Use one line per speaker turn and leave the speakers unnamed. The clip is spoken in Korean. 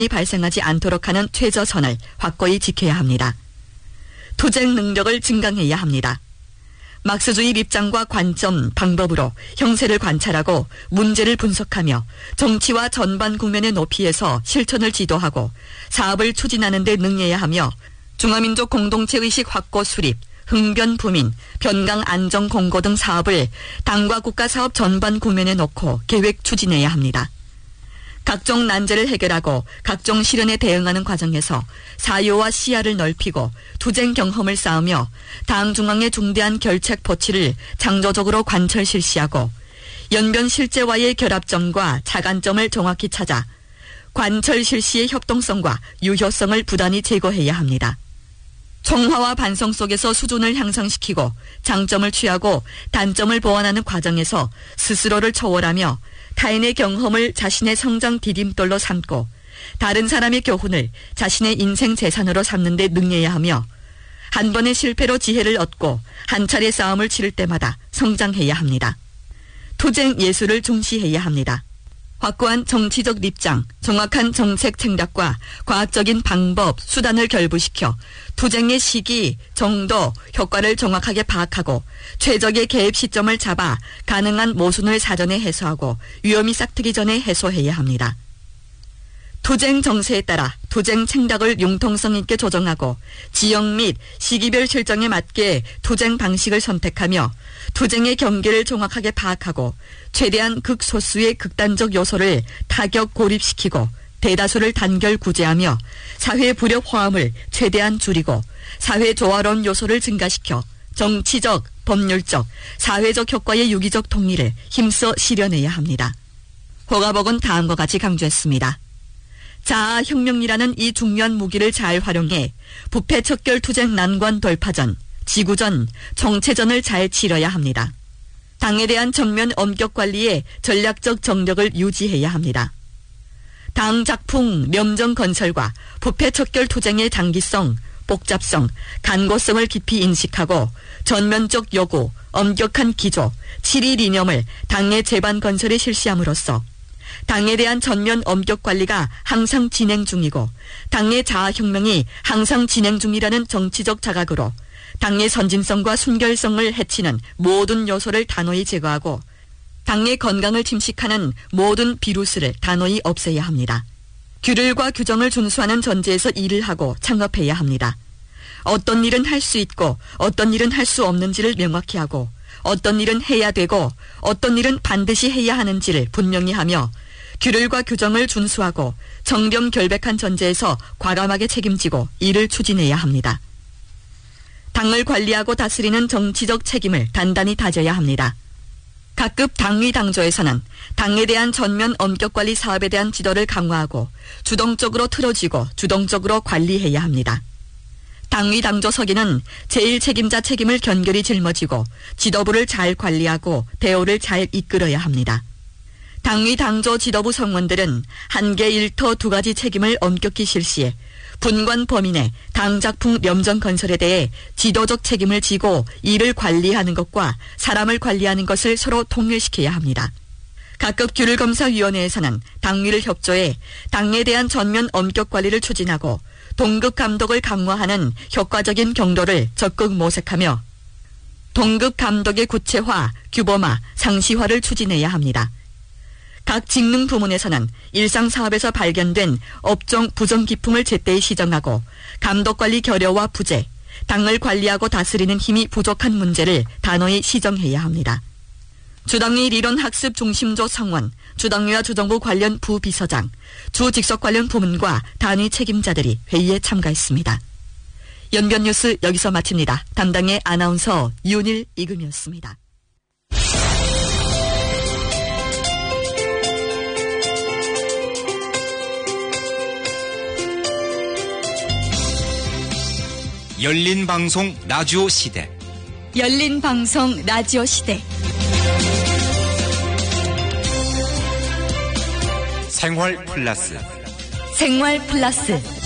발생하지 않도록 하는 최저선을 확고히 지켜야 합니다. 투쟁 능력을 증강해야 합니다. 막스주의 입장과 관점, 방법으로 형세를 관찰하고 문제를 분석하며 정치와 전반 국면의 높이에서 실천을 지도하고 사업을 추진하는 데 능해야 하며 중화민족 공동체의식 확고 수립, 흥변 부민, 변강 안정 공고 등 사업을 당과 국가 사업 전반 국면에 놓고 계획 추진해야 합니다. 각종 난제를 해결하고 각종 시련에 대응하는 과정에서 사요와 시야를 넓히고 투쟁 경험을 쌓으며 당 중앙의 중대한 결책 포치를 창조적으로 관철 실시하고 연변 실제와의 결합점과 차관점을 정확히 찾아 관철 실시의 협동성과 유효성을 부단히 제고해야 합니다. 총화와 반성 속에서 수준을 향상시키고 장점을 취하고 단점을 보완하는 과정에서 스스로를 초월하며 타인의 경험을 자신의 성장 디딤돌로 삼고 다른 사람의 교훈을 자신의 인생 재산으로 삼는 데 능해야 하며 한 번의 실패로 지혜를 얻고 한 차례 싸움을 치를 때마다 성장해야 합니다. 투쟁 예술을 중시해야 합니다. 확고한 정치적 입장, 정확한 정책 생략과 과학적인 방법, 수단을 결부시켜 투쟁의 시기, 정도, 효과를 정확하게 파악하고 최적의 개입 시점을 잡아 가능한 모순을 사전에 해소하고 위험이 싹트기 전에 해소해야 합니다. 투쟁 정세에 따라 투쟁 책략을 융통성 있게 조정하고 지역 및 시기별 실정에 맞게 투쟁 방식을 선택하며 투쟁의 경계를 정확하게 파악하고 최대한 극소수의 극단적 요소를 타격 고립시키고 대다수를 단결 구제하며 사회 불협 화음을 최대한 줄이고 사회 조화로운 요소를 증가시켜 정치적, 법률적, 사회적 효과의 유기적 통일을 힘써 실현해야 합니다. 호가복은 다음과 같이 강조했습니다. 자아혁명이라는 이 중요한 무기를 잘 활용해 부패 척결 투쟁 난관 돌파전, 지구전, 정체전을 잘 치러야 합니다. 당에 대한 전면 엄격 관리에 전략적 정력을 유지해야 합니다. 당 작풍, 명정 건설과 부패 척결 투쟁의 장기성, 복잡성, 간고성을 깊이 인식하고 전면적 요구, 엄격한 기조, 7.1 이념을 당의 재반 건설에 실시함으로써 당에 대한 전면 엄격 관리가 항상 진행 중이고 당의 자아혁명이 항상 진행 중이라는 정치적 자각으로 당의 선진성과 순결성을 해치는 모든 요소를 단호히 제거하고 당의 건강을 침식하는 모든 비루스를 단호히 없애야 합니다. 규율과 규정을 준수하는 전제에서 일을 하고 창업해야 합니다. 어떤 일은 할 수 있고 어떤 일은 할 수 없는지를 명확히 하고 어떤 일은 해야 되고 어떤 일은 반드시 해야 하는지를 분명히 하며 규율과 규정을 준수하고 정렴결백한 전제에서 과감하게 책임지고 일을 추진해야 합니다. 당을 관리하고 다스리는 정치적 책임을 단단히 다져야 합니다. 각급 당위 당조에서는 당에 대한 전면 엄격관리 사업에 대한 지도를 강화하고 주동적으로 틀어쥐고 주동적으로 관리해야 합니다. 당위 당조 서기는 제1책임자 책임을 견결히 짊어지고 지도부를 잘 관리하고 대오를 잘 이끌어야 합니다. 당위 당조 지도부 성원들은 한계 일터 두 가지 책임을 엄격히 실시해 분관 범인의 당작풍 염정 건설에 대해 지도적 책임을 지고 이를 관리하는 것과 사람을 관리하는 것을 서로 통일시켜야 합니다. 각급 규율검사위원회에서는 당위를 협조해 당에 대한 전면 엄격 관리를 추진하고 동급 감독을 강화하는 효과적인 경로를 적극 모색하며 동급 감독의 구체화, 규범화, 상시화를 추진해야 합니다. 각 직능 부문에서는 일상사업에서 발견된 업종 부정 기풍을 제때히 시정하고 감독관리 결여와 부재, 당을 관리하고 다스리는 힘이 부족한 문제를 단호히 시정해야 합니다. 주당위 리론학습 중심조 성원, 주당위와 주정부 관련 부비서장, 주직속 관련 부문과 단위 책임자들이 회의에 참가했습니다. 연변 뉴스 여기서 마칩니다. 담당의 아나운서 윤일 이금이었습니다.
열린 방송 라디오 시대.
열린 방송 라디오 시대.
생활 플러스.
생활 플러스.